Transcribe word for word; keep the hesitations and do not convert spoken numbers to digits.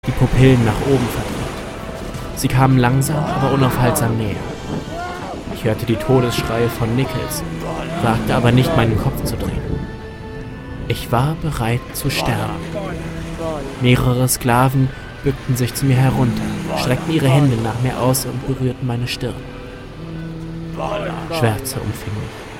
die Pupillen nach oben verdreht. Sie kamen langsam, aber unaufhaltsam näher. Ich hörte die Todesschreie von Nichols, wagte aber nicht, meinen Kopf zu drehen. Ich war bereit zu sterben. Mehrere Sklaven bückten sich zu mir herunter, streckten ihre Hände nach mir aus und berührten meine Stirn. Schwärze umfing mich.